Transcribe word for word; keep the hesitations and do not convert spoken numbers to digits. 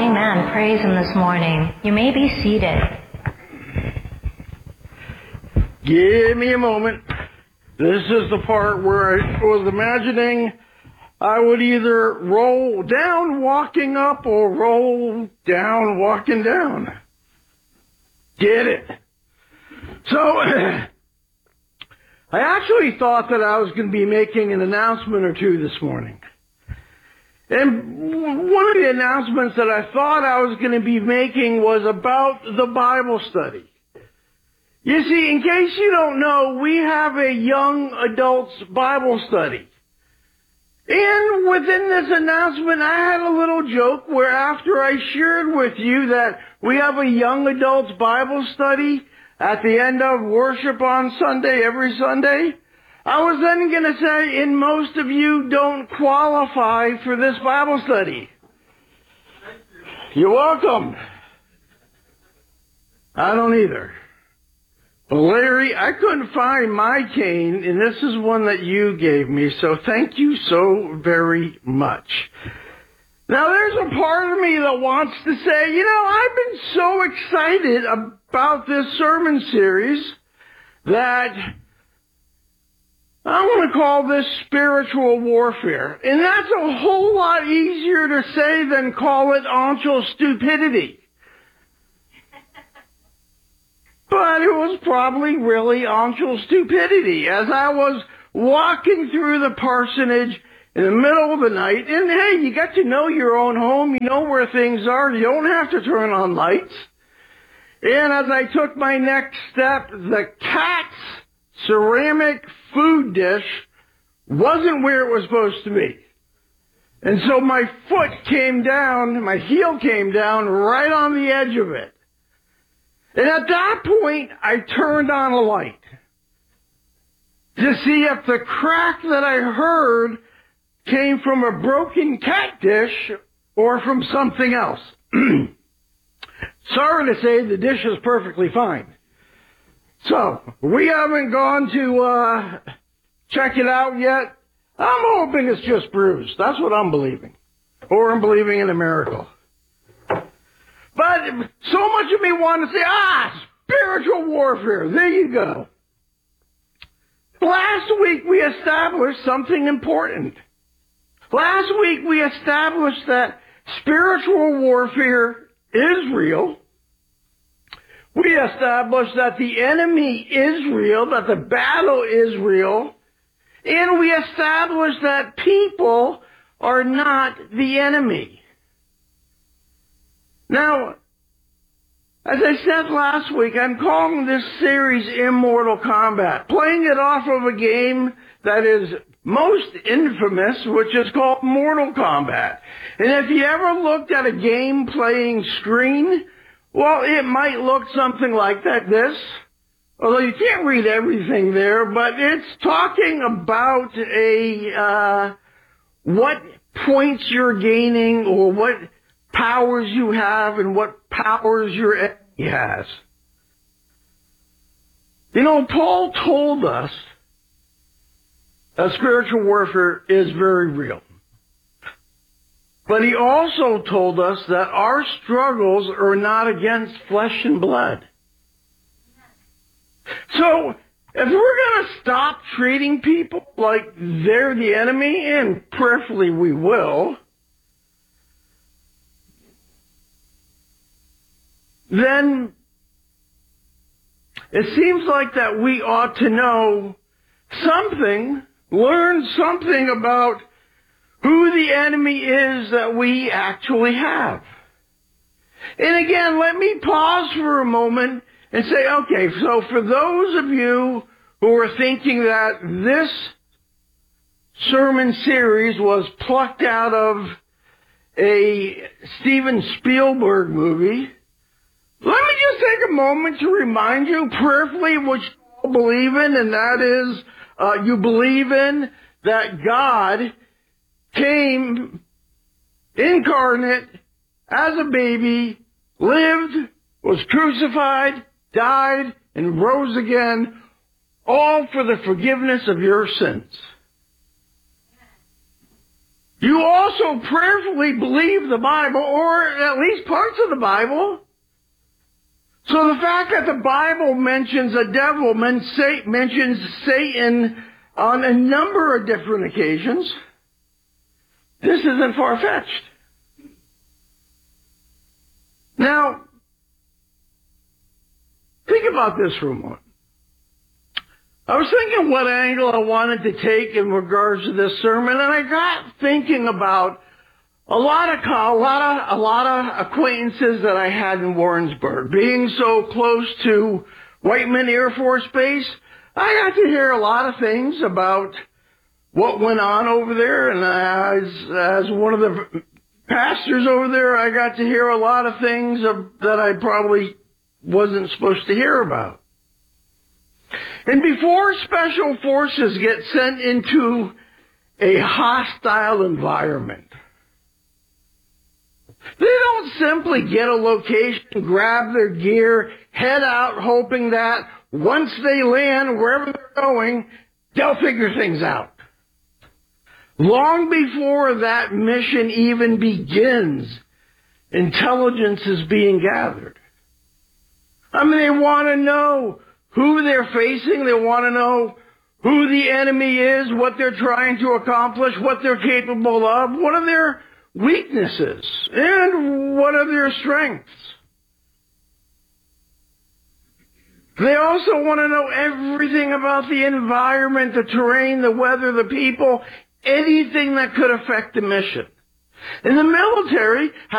Amen. Praise Him this morning. You may be seated. Give me a moment. This is the part where I was imagining I would either roll down walking up or roll down walking down. Get it? So, I actually thought that I was going to be making an announcement or two this morning. And one of the announcements that I thought I was going to be making was about the Bible study. You see, in case you don't know, we have a young adults Bible study. And within this announcement, I had a little joke where after I shared with you that we have a young adults Bible study at the end of worship on Sunday, every Sunday, I was then going to say, and most of you don't qualify for this Bible study. You're welcome. I don't either. Well, Larry, I couldn't find my cane, and this is one that you gave me, so thank you so very much. Now, there's a part of me that wants to say, you know, I've been so excited about this sermon series that I want to call this spiritual warfare. And that's a whole lot easier to say than call it oncho stupidity. But it was probably really oncho stupidity as I was walking through the parsonage in the middle of the night. And hey, you get to know your own home. You know where things are. You don't have to turn on lights. And as I took my next step, the cat's ceramic food dish wasn't where it was supposed to be. And so my foot came down, my heel came down right on the edge of it. And at that point, I turned on a light to see if the crack that I heard came from a broken cat dish or from something else. Sorry to say, the dish is perfectly fine. So, we haven't gone to uh check it out yet. I'm hoping it's just bruised. That's what I'm believing. Or I'm believing in a miracle. But so much of me want to say, ah, spiritual warfare. There you go. Last week we established something important. Last week we established that spiritual warfare is real. We established that the enemy is real, that the battle is real. And we established that people are not the enemy. Now, as I said last week, I'm calling this series Immortal Combat, playing it off of a game that is most infamous, which is called Mortal Kombat. And if you ever looked at a game playing screen, well, it might look something like that, this. Although you can't read everything there, but it's talking about a, uh, what points you're gaining or what powers you have and what powers your enemy has. You know, Paul told us that spiritual warfare is very real. But he also told us that our struggles are not against flesh and blood. So, if we're going to stop treating people like they're the enemy, and prayerfully we will, then it seems like that we ought to know something, learn something about who the enemy is that we actually have. And again, let me pause for a moment and say, okay, so for those of you who are thinking that this sermon series was plucked out of a Steven Spielberg movie, let me just take a moment to remind you prayerfully what you all believe in, and that is uh, you believe in that God came incarnate as a baby, lived, was crucified, died, and rose again, all for the forgiveness of your sins. You also prayerfully believe the Bible, or at least parts of the Bible. So the fact that the Bible mentions a devil, mentions Satan on a number of different occasions, this isn't far-fetched. Now, think about this for a moment. I was thinking what angle I wanted to take in regards to this sermon, and I got thinking about a lot of a lot of a lot of acquaintances that I had in Warrensburg. Being so close to Whiteman Air Force Base, I got to hear a lot of things about what went on over there, and as as one of the pastors over there, I got to hear a lot of things of, that I probably wasn't supposed to hear about. And before special forces get sent into a hostile environment, they don't simply get a location, grab their gear, head out hoping that once they land wherever they're going, they'll figure things out. Long before that mission even begins, intelligence is being gathered. I mean, they want to know who they're facing. They want to know who the enemy is, what they're trying to accomplish, what they're capable of, what are their weaknesses, and what are their strengths. They also want to know everything about the environment, the terrain, the weather, the people, anything that could affect the mission. In the military,